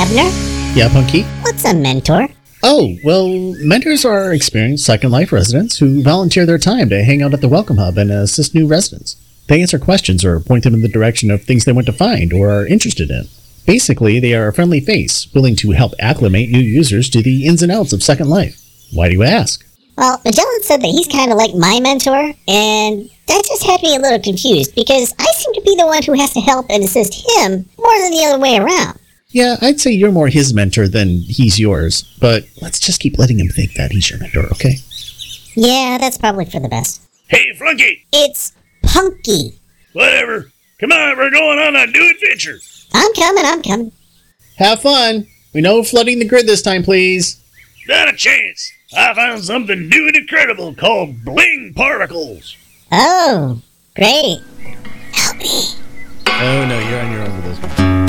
Abner, Yeah, Punky? what's a mentor? Oh, well, mentors are experienced Second Life residents who volunteer their time to hang out at the Welcome Hub and assist new residents. They answer questions or point them in the direction of things they want to find or are interested in. Basically, they are a friendly face, willing to help acclimate new users to the ins and outs of Second Life. Why do you ask? Well, Magellan said that he's kind of like my mentor, and that just had me a little confused because I seem to be the one who has to help and assist him more than the other way around. Yeah, I'd say you're more his mentor than he's yours, but let's just keep letting him think that he's your mentor, okay? Yeah, that's probably for the best. Hey, Flunky! It's Punky. Whatever. Come on, we're going on a new adventure. I'm coming. Have fun! We know flooding the grid this time, please. Not a chance. I found something new and incredible called Bling Particles. Oh, great. Oh no, you're on your own with this one.